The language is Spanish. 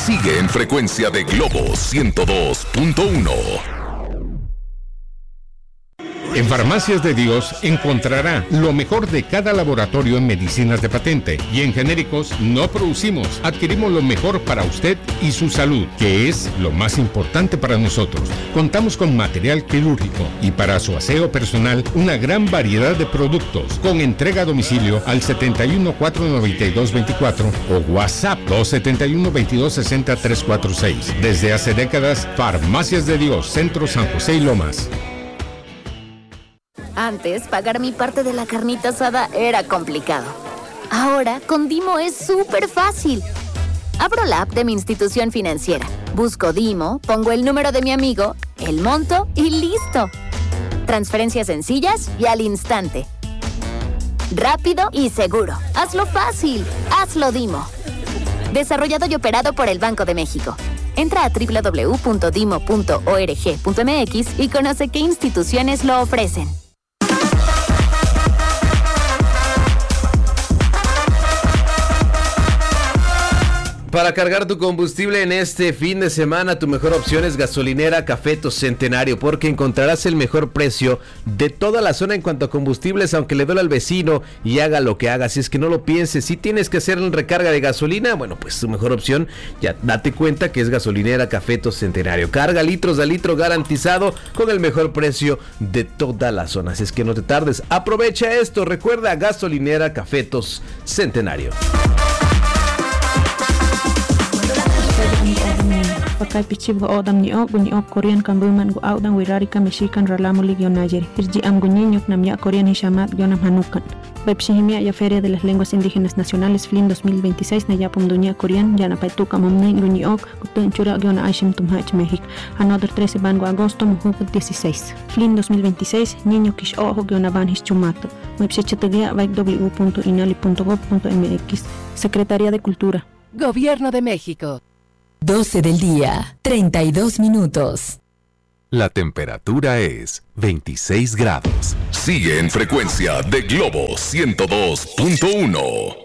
Sigue en Frecuencia de Globo 102.1. En Farmacias de Dios encontrará lo mejor de cada laboratorio en medicinas de patente, y en genéricos no producimos, adquirimos lo mejor para usted y su salud, que es lo más importante para nosotros. Contamos con material quirúrgico y para su aseo personal una gran variedad de productos, con entrega a domicilio al 71-492-24 o WhatsApp 271-2260-346. Desde hace décadas, Farmacias de Dios, Centro San José y Lomas. Antes, pagar mi parte de la carnita asada era complicado. Ahora, con Dimo es súper fácil. Abro la app de mi institución financiera, busco Dimo, pongo el número de mi amigo, el monto y ¡listo! Transferencias sencillas y al instante. Rápido y seguro. Hazlo fácil. Hazlo Dimo. Desarrollado y operado por el Banco de México. Entra a www.dimo.org.mx y conoce qué instituciones lo ofrecen. Para cargar tu combustible en este fin de semana, tu mejor opción es gasolinera Cafetos Centenario, porque encontrarás el mejor precio de toda la zona en cuanto a combustibles, aunque le duele al vecino y haga lo que haga. Si es que no lo pienses, si tienes que hacer una recarga de gasolina, bueno, pues tu mejor opción, ya date cuenta que es gasolinera Cafetos Centenario. Carga litros a litro garantizado con el mejor precio de toda la zona. Así es que no te tardes, aprovecha esto. Recuerda, gasolinera Cafetos Centenario. Pakai pichivo odam ni op Korean kambuman gu audan wirari kamishikan ralamulig yonayeri. Irji am guñiñok nam ya Korean hishamat yonam hanukan. Bepshihimia ya Feria de las Lenguas Indígenas Nacionales FLIN 2026 na yapum dunia Korean yana paituka mamne guñiok gutun chura yona aishim tumhach México. Another 13 bango agosto mujuk 16. FLIN 2026 niño kish ojo yona ban hischumato. Website www.inali.gov.mx. Secretaría de Cultura. Gobierno de México. 12 del día, 32 minutos. La temperatura es 26 grados. Sigue en Frecuencia de Globo 102.1.